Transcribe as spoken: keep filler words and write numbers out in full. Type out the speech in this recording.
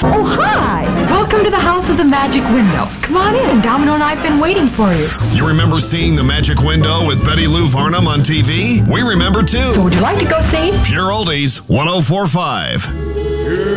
Oh, hi! Welcome to the House of the Magic Window. Come on in. Domino and I have been waiting for you. You remember seeing The Magic Window with Betty Lou Varnum on T V? We remember too. So would you like to go see? Pure Oldies, one oh four point five.